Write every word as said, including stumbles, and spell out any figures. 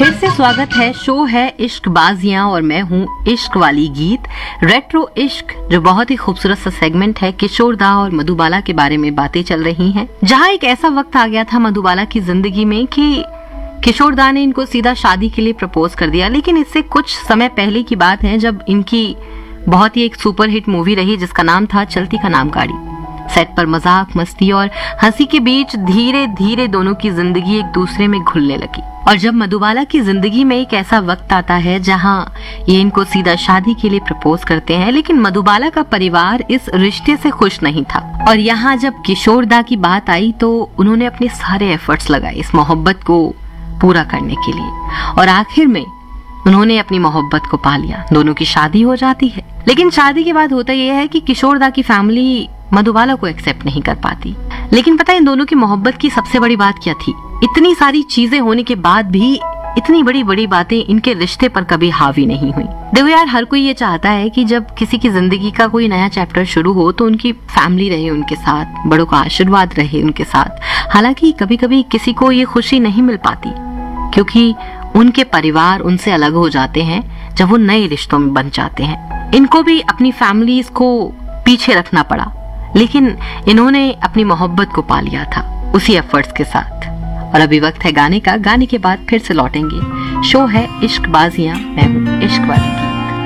फिर से स्वागत है। शो है इश्क बाजियां और मैं हूँ इश्क वाली गीत। रेट्रो इश्क जो बहुत ही खूबसूरत सा सेगमेंट है। किशोर दा और मधुबाला के बारे में बातें चल रही हैं, जहाँ एक ऐसा वक्त आ गया था मधुबाला की जिंदगी में कि किशोर दा ने इनको सीधा शादी के लिए प्रपोज कर दिया। लेकिन इससे कुछ समय पहले की बात है जब इनकी बहुत ही एक सुपरहिट मूवी रही जिसका नाम था चलती का नाम गाड़ी। सेट पर मजाक मस्ती और हंसी के बीच धीरे धीरे दोनों की जिंदगी एक दूसरे में घुलने लगी। और जब मधुबाला की जिंदगी में एक ऐसा वक्त आता है जहां ये इनको सीधा शादी के लिए प्रपोज करते हैं, लेकिन मधुबाला का परिवार इस रिश्ते से खुश नहीं था। और यहाँ जब किशोर दा की बात आई तो उन्होंने अपने सारे एफर्ट्स लगाए इस मोहब्बत को पूरा करने के लिए, और आखिर में उन्होंने अपनी मोहब्बत को पा लिया। दोनों की शादी हो जाती है। लेकिन शादी के बाद होता यह है कि किशोर दा की फैमिली मधुबाला को एक्सेप्ट नहीं कर पाती। लेकिन पता है इन दोनों की मोहब्बत की सबसे बड़ी बात क्या थी? इतनी सारी चीजें होने के बाद भी इतनी बड़ी बड़ी बातें इनके रिश्ते पर कभी हावी नहीं हुई। देखो यार, हर कोई ये चाहता है कि जब किसी की जिंदगी का कोई नया चैप्टर शुरू हो तो उनकी फैमिली रहे उनके साथ, बड़ों का आशीर्वाद रहे उनके साथ। हालांकि कभी कभी किसी को ये खुशी नहीं मिल पाती क्योंकि उनके परिवार उनसे अलग हो जाते हैं जब वो नए रिश्तों में बन जाते हैं। इनको भी अपनी फैमिलीज को पीछे रखना पड़ा, लेकिन इन्होंने अपनी मोहब्बत को पा लिया था उसी एफर्ट्स के साथ। और अभी वक्त है गाने का। गाने के बाद फिर से लौटेंगे। शो है इश्क बाजियां, मैं हूँ इश्क वाली।